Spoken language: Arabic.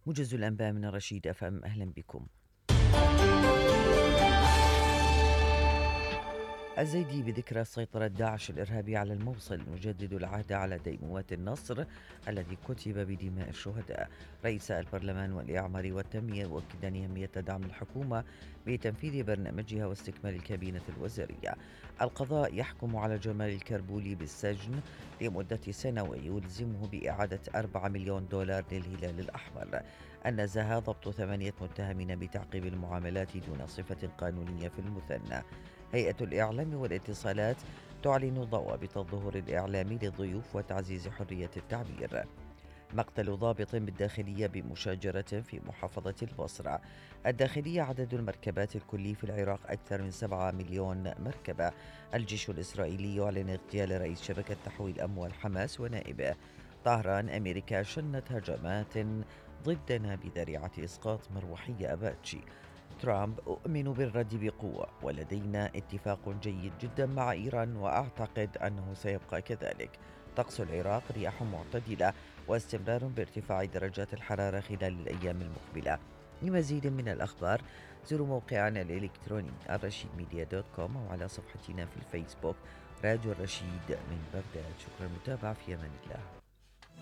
موجز الأنباء من رشيد أفهم، أهلا بكم. الزيدي بذكرى سيطرة داعش الإرهابي على الموصل نجدد العهد على ديمومات النصر الذي كتب بدماء الشهداء. رئيس البرلمان والإعمار والتنمية يؤكدان أهمية دعم الحكومة بتنفيذ برنامجها واستكمال الكابينة الوزارية. القضاء يحكم على جمال الكربولي بالسجن لمدة سنة ويلزمه بإعادة 4 مليون دولار للهلال الأحمر. النزاهة ضبط 8 متهمين بتعقيب المعاملات دون صفة قانونية في المثنى. هيئة الإعلام والاتصالات تعلن ضوابط الظهور الإعلامي للضيوف وتعزيز حرية التعبير. مقتل ضابط بالداخلية بمشاجرة في محافظة البصرة. الداخلية عدد المركبات الكلي في العراق أكثر من 7 مليون مركبة. الجيش الإسرائيلي يعلن اغتيال رئيس شبكة تحويل أموال حماس ونائبه. طهران أمريكا شنت هجمات ضدنا بذريعة إسقاط مروحية أباتشي. ترامب أؤمن بالرد بقوة ولدينا اتفاق جيد جدا مع إيران وأعتقد أنه سيبقى كذلك. طقس العراق رياح معتدلة واستمرار بارتفاع درجات الحرارة خلال الأيام المقبلة. لمزيد من الأخبار زوروا موقعنا الإلكتروني الرشيد ميديا.com أو على صفحتنا في الفيسبوك راديو الرشيد من بغداد. شكرا للمتابعة، في أمان الله.